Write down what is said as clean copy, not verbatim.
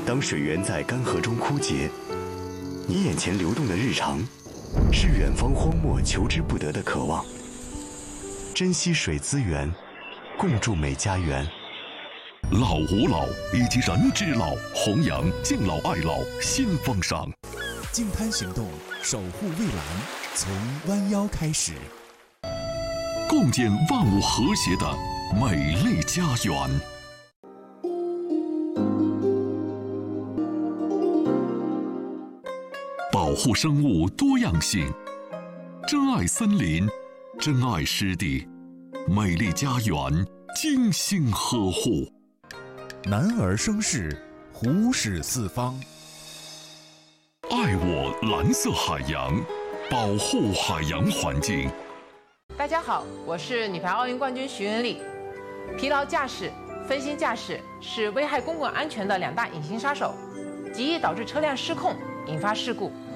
当水源在干涸中枯竭，你眼前流动的日常，是远方荒漠求之不得的渴望。珍惜水资源，共筑美家园。 老吾老以及人之老，弘扬敬老爱老新风尚。 净滩行动，守护蔚蓝，从弯腰开始， 共建万物和谐的美丽家园。保护生物多样性，珍爱森林，珍爱湿地，美丽家园精心呵护。 男儿生事，虎视四方。 爱我蓝色海洋，保护海洋环境。 大家好，我是女排奥运冠军徐文丽。疲劳驾驶、分心驾驶是危害公共安全的2大隐形杀手，极易导致车辆失控，引发事故。